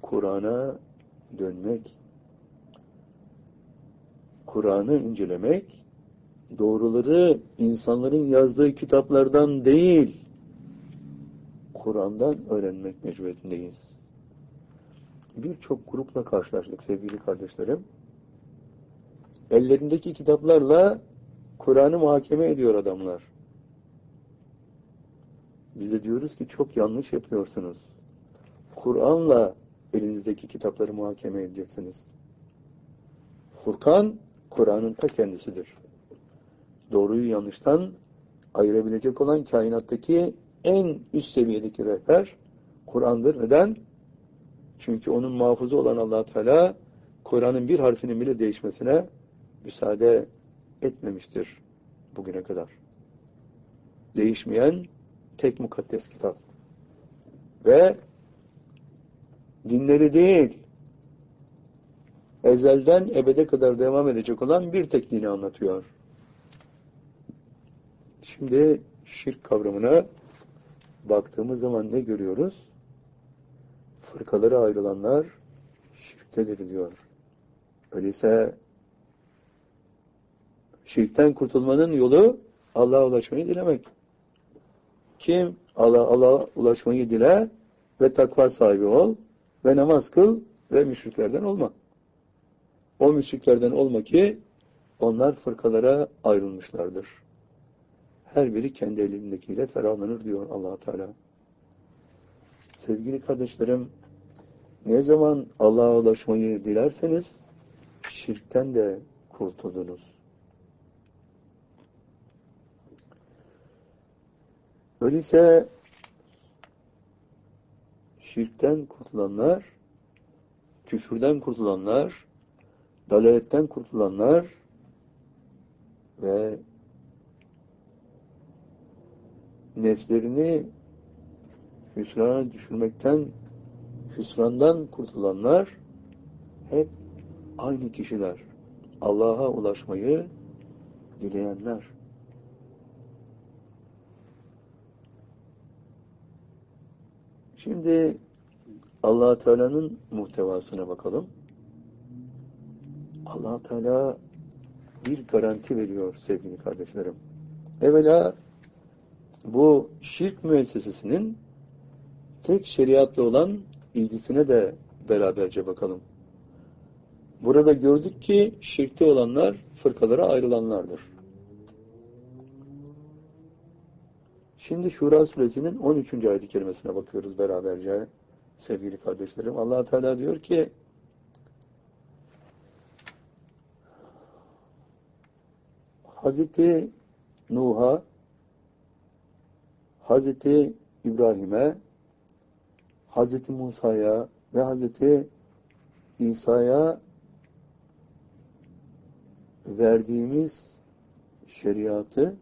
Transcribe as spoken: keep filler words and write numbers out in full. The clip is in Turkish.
Kur'an'a dönmek, Kur'an'ı incelemek, doğruları insanların yazdığı kitaplardan değil, Kur'an'dan öğrenmek mecburiyetindeyiz. Birçok grupla karşılaştık sevgili kardeşlerim. Ellerindeki kitaplarla Kur'an'ı muhakeme ediyor adamlar. Biz de diyoruz ki çok yanlış yapıyorsunuz. Kur'an'la elinizdeki kitapları muhakeme edeceksiniz. Furkan, Kur'an'ın ta kendisidir. Doğruyu yanlıştan ayırabilecek olan kainattaki en üst seviyedeki rehber Kur'an'dır. Neden? Çünkü onun muhafızı olan Allah Teala Kur'an'ın bir harfinin bile değişmesine müsaade etmemiştir bugüne kadar. Değişmeyen tek mukaddes kitap. Ve dinleri değil, ezelden ebede kadar devam edecek olan bir tek dini anlatıyor. Şimdi şirk kavramına baktığımız zaman ne görüyoruz? Fırkalara ayrılanlar şirktedir diyor. Öyleyse şirkten kurtulmanın yolu Allah'a ulaşmayı dilemek. Kim? Allah, Allah'a ulaşmayı dile ve takva sahibi ol ve namaz kıl ve müşriklerden olma. O müşriklerden olma ki onlar fırkalara ayrılmışlardır. Her biri kendi elindekiyle ferahlanır diyor Allah Teala. Sevgili kardeşlerim, ne zaman Allah'a ulaşmayı dilerseniz şirkten de kurtuldunuz. Öyleyse şirkten kurtulanlar, küfürden kurtulanlar, dalaletten kurtulanlar ve nefslerini hüsrana düşürmekten, hüsrandan kurtulanlar hep aynı kişiler. Allah'a ulaşmayı dileyenler. Şimdi Allah Teala'nın muhtevasına bakalım. Allah Teala bir garanti veriyor sevgili kardeşlerim. Evvela bu şirk müessesesinin tek şeriatla olan ilgisine de beraberce bakalım. Burada gördük ki şirkte olanlar fırkalara ayrılanlardır. Şimdi Şura suresinin on üçüncü ayet-i kerimesine bakıyoruz beraberce sevgili kardeşlerim. Allah Teala diyor ki Hazreti Nuh'a, Hazreti İbrahim'e, Hazreti Musa'ya ve Hazreti İsa'ya verdiğimiz şeriatı